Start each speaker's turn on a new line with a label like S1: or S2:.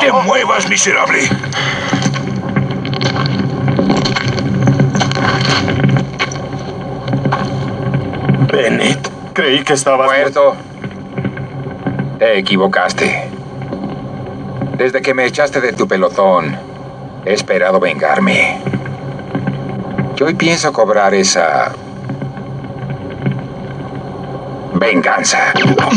S1: te muevas, miserable!
S2: Bennett, creí que estabas
S3: Muerto. Te equivocaste. Desde que me echaste de tu pelotón, he esperado vengarme. Y hoy pienso cobrar esa venganza.